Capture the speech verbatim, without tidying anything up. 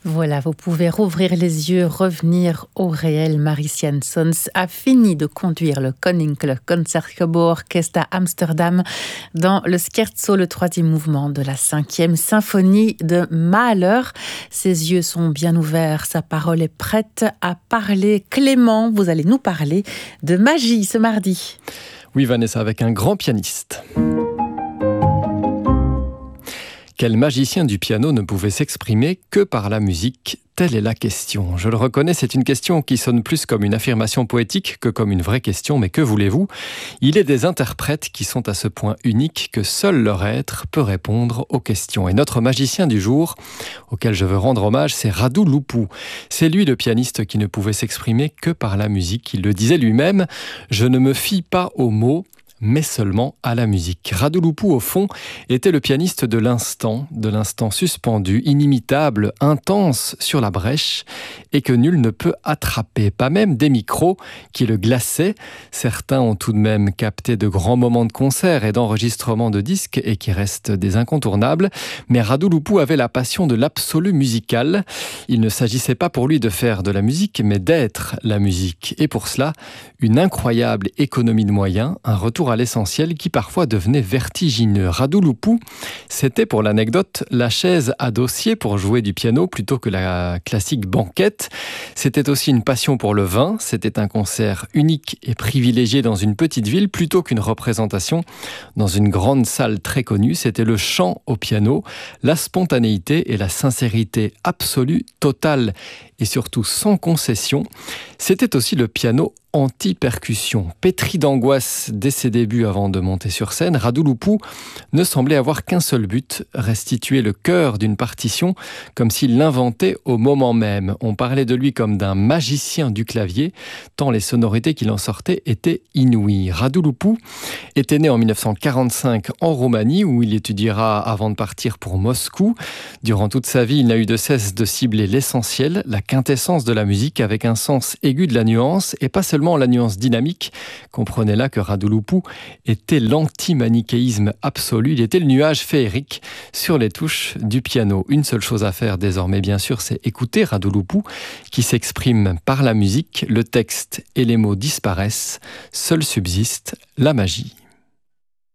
Voilà, vous pouvez rouvrir les yeux, revenir au réel. Marie-Sienne Sons a fini de conduire le Koninklijk Concertgebouw-Orkest à Amsterdam dans le scherzo, le troisième mouvement de la cinquième symphonie de Mahler. Ses yeux sont bien ouverts, sa parole est prête à parler. Clément, vous allez nous parler de magie ce mardi. Oui, Vanessa, avec un grand pianiste. Quel magicien du piano ne pouvait s'exprimer que par la musique ? Telle est la question. Je le reconnais, c'est une question qui sonne plus comme une affirmation poétique que comme une vraie question, mais que voulez-vous ? Il est des interprètes qui sont à ce point uniques que seul leur être peut répondre aux questions. Et notre magicien du jour, auquel je veux rendre hommage, c'est Radu Lupu. C'est lui le pianiste qui ne pouvait s'exprimer que par la musique. Il le disait lui-même, « Je ne me fie pas aux mots », mais seulement à la musique. Radu Lupu, au fond, était le pianiste de l'instant, de l'instant suspendu, inimitable, intense sur la brèche, et que nul ne peut attraper, pas même des micros qui le glaçaient. Certains ont tout de même capté de grands moments de concert et d'enregistrement de disques, et qui restent des incontournables, mais Radu Lupu avait la passion de l'absolu musical. Il ne s'agissait pas pour lui de faire de la musique, mais d'être la musique. Et pour cela, une incroyable économie de moyens, un retour à l'essentiel qui parfois devenait vertigineux. Radu Lupu, c'était pour l'anecdote la chaise à dossier pour jouer du piano plutôt que la classique banquette. C'était aussi une passion pour le vin. C'était un concert unique et privilégié dans une petite ville plutôt qu'une représentation dans une grande salle très connue. C'était le chant au piano, la spontanéité et la sincérité absolue, totale et surtout sans concession. C'était aussi le piano anti-percussion. Pétri d'angoisse dès ses débuts avant de monter sur scène, Radu Lupu ne semblait avoir qu'un seul but, restituer le cœur d'une partition comme s'il l'inventait au moment même. On parlait de lui comme d'un magicien du clavier, tant les sonorités qu'il en sortait étaient inouïes. Radu Lupu était né en dix-neuf cent quarante-cinq en Roumanie, où il étudiera avant de partir pour Moscou. Durant toute sa vie, il n'a eu de cesse de cibler l'essentiel, la quintessence de la musique avec un sens aigu de la nuance et pas seulement la nuance dynamique. Comprenez là que Radu Lupu était l'anti-manichéisme absolu. Il était le nuage féerique sur les touches du piano. Une seule chose à faire désormais, bien sûr, c'est écouter Radu Lupu qui s'exprime par la musique. Le texte et les mots disparaissent. Seule subsiste la magie.